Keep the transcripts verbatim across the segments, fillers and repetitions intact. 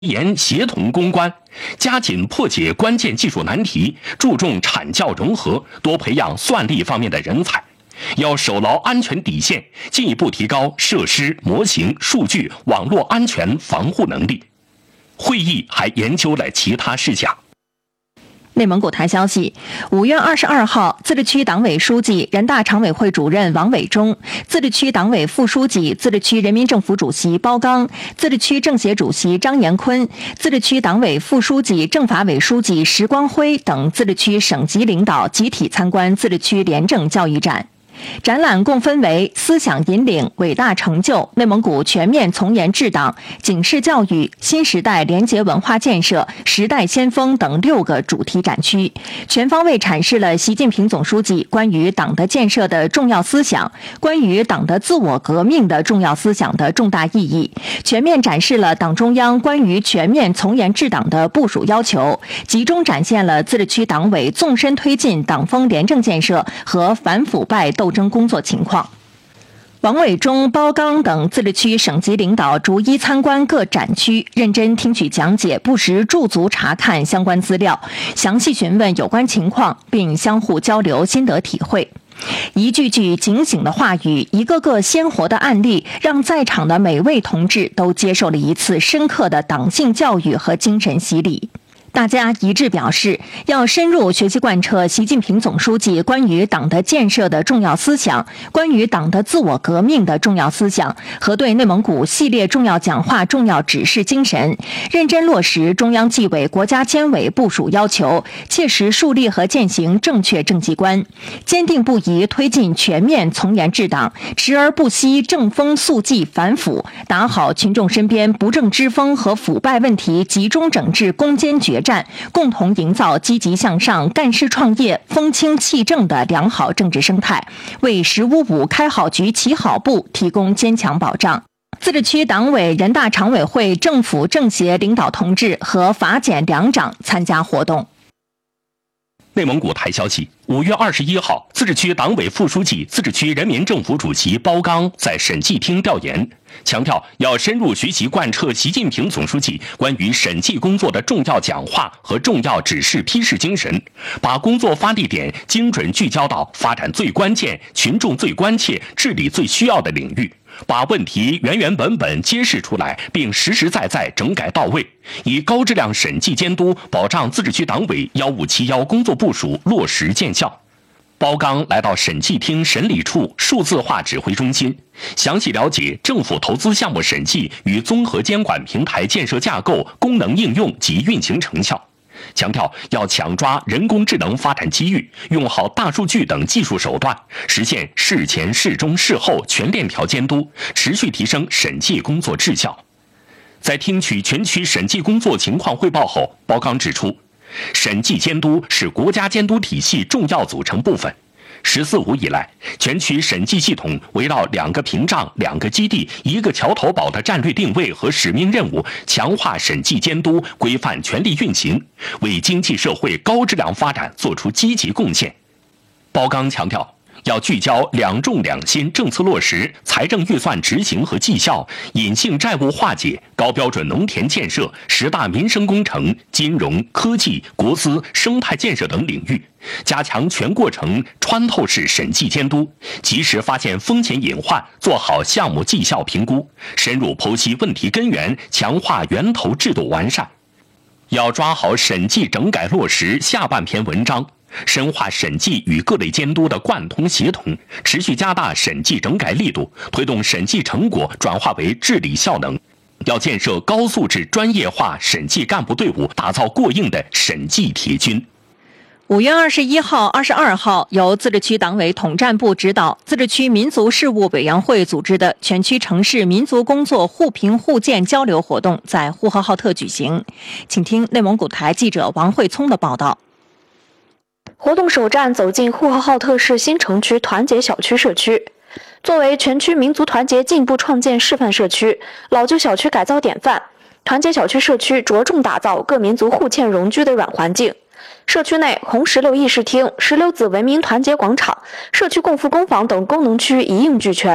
研协同攻关，加紧破解关键技术难题，注重产教融合，多培养算力方面的人才。要守牢安全底线，进一步提高设施、模型、数据、网络安全防护能力。会议还研究了其他事项。 内蒙古台消息，五月二十二号，自治区党委书记、人大常委会主任王伟忠，自治区党委副书记、自治区人民政府主席包刚，自治区政协主席张延坤，自治区党委副书记、政法委书记石光辉等自治区省级领导集体参观自治区廉政教育展。展览共分为思想引领、伟大成就、内蒙古全面从严治党、警示教育、新时代廉洁文化建设、时代先锋等六个主题展区，全方位阐释了习近平总书记关于党的建设的重要思想、关于党的自我革命的重要思想的重大意义，全面展示了党中央关于全面从严治党的部署要求，集中展现了自治区党委纵深推进党风廉政建设和反腐败斗争工作情况。王伟忠、包刚等自治区省级领导逐一参观各展区，认真听取讲解，不时驻足查看相关资料，详细询问有关情况，并相互交流心得体会。一句句警醒的话语，一个个鲜活的案例，让在场的每位同志都接受了一次深刻的党性教育和精神洗礼。大家一致表示，要深入学习贯彻习近平总书记关于党的建设的重要思想，关于党的自我革命的重要思想和对内蒙古系列重要讲话重要指示精神，认真落实中央纪委国家监委部署要求，切实树立和践行正确政绩观，坚定不移推进全面从严治党，持而不息正风肃纪反腐，打好群众身边不正之风和腐败问题集中整治攻坚决战，共同营造积极向上、干事创业、风清气正的良好政治生态，为“十五五”开好局、起好步提供坚强保障。自治区党委、人大常委会、政府政协领导同志和法检两长参加活动。 内蒙古台消息，五月二十一号，自治区党委副书记、自治区人民政府主席包刚在审计厅调研，强调要深入学习贯彻习近平总书记关于审计工作的重要讲话和重要指示批示精神，把工作发力点精准聚焦到发展最关键、群众最关切、治理最需要的领域，把问题原原本本揭示出来，并实实在在整改到位，以高质量审计监督保障自治区党委幺五七幺工作部署落实见效。包刚来到审计厅审理处数字化指挥中心，详细了解政府投资项目审计与综合监管平台建设架构功能应用及运行成效，强调要抢抓人工智能发展机遇，用好大数据等技术手段，实现事前、事中、事后全链条监督，持续提升审计工作质效。在听取全区审计工作情况汇报后，包刚指出，审计监督是国家监督体系重要组成部分。十四五以来，全区审计系统围绕两个屏障、两个基地、一个桥头堡的战略定位和使命任务，强化审计监督，规范权力运行，为经济社会高质量发展作出积极贡献。包刚强调，要聚焦两重两新政策落实、财政预算执行和绩效、隐性债务化解、高标准农田建设、十大民生工程、金融、科技、国资、生态建设等领域，加强全过程穿透式审计监督，及时发现风险隐患，做好项目绩效评估，深入剖析问题根源，强化源头制度完善。要抓好审计整改落实下半篇文章，深化审计与各类监督的贯通协同，持续加大审计整改力度，推动审计成果转化为治理效能。要建设高素质专业化审计干部队伍，打造过硬的审计铁军。 五月二十一号、二十二号，由自治区党委统战部指导，自治区民族事务委员会组织的全区城市民族工作互评互鉴交流活动在呼和浩特举行。请听内蒙古台记者王慧聪的报道。 活动首站走进呼和浩特市新城区团结小区社区。作为全区民族团结进步创建示范社区、老旧小区改造典范，团结小区社区着重打造各民族互嵌融居的软环境。社区内红石榴议事厅、石榴子文明团结广场、社区共富工坊等功能区一应俱全。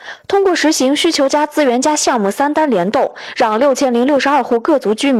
通过实行需求加资源加项目三单联动，让六千零六十二户各族居民